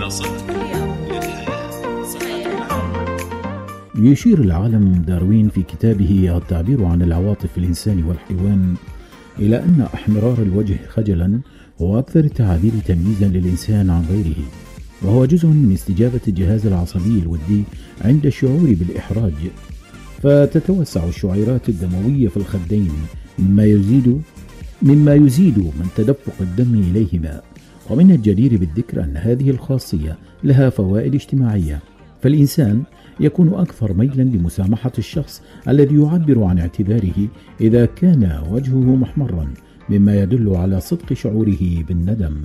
صدق للحياة صحة. يشير العالم داروين في كتابه التعبير عن العواطف في الإنسان والحيوان إلى أن احمرار الوجه خجلا هو أكثر التعابير تمييزا للإنسان عن غيره، وهو جزء من استجابة الجهاز العصبي الودي عند الشعور بالإحراج، فتتوسع الشعيرات الدموية في الخدين مما يزيد من تدفق الدم إليهما. ومن الجدير بالذكر أن هذه الخاصية لها فوائد اجتماعية، فالإنسان يكون أكثر ميلا لمسامحة الشخص الذي يعبر عن اعتذاره إذا كان وجهه محمرا، مما يدل على صدق شعوره بالندم.